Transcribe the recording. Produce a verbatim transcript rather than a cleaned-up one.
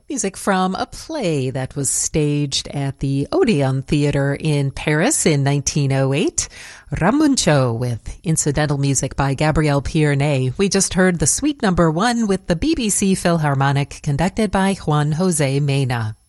Music from a play that was staged at the Odeon Theatre in Paris in nineteen oh eight, Ramuncio, with incidental music by Gabriel Pierney. We just heard the Suite Number One with the B B C Philharmonic, conducted by Juan Jose Mena.